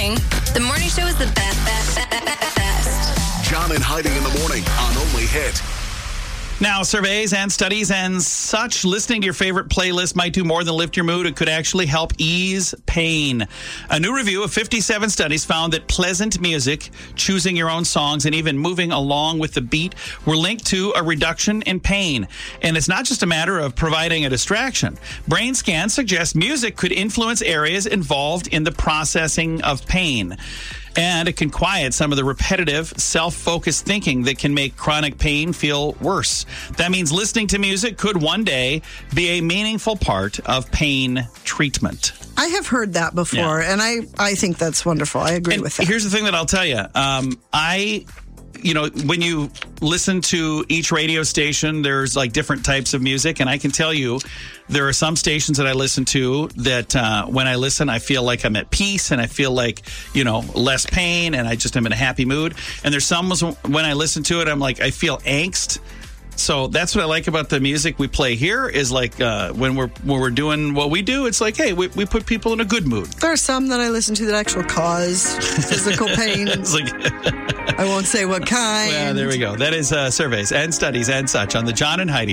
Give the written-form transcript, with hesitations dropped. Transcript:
morning. The morning show is the best. John and Heidi in the morning on Only Hit. Now, surveys and studies and such, listening to your favorite playlist might do more than lift your mood. It could actually help ease pain. A new review of 57 studies found that pleasant music, choosing your own songs, and even moving along with the beat were linked to a reduction in pain. And it's not just a matter of providing a distraction. Brain scans suggest music could influence areas involved in the processing of pain. And it can quiet some of the repetitive, self-focused thinking that can make chronic pain feel worse. That means listening to music could one day be a meaningful part of pain treatment. I have heard that before, and I think that's wonderful. I agree with that. Here's the thing that I'll tell you. When you listen to each radio station, there's like different types of music. And I can tell you, there are some stations that I listen to that when I listen, I feel like I'm at peace and I feel like, less pain and I just am in a happy mood. And there's some when I listen to it, I'm like, I feel angst. So that's what I like about the music we play here is like when we're doing what we do, it's like, hey, we put people in a good mood. There are some that I listen to that actually cause physical pain. It's like I won't say what kind. Well, there we go. That is surveys and studies and such on the John and Heidi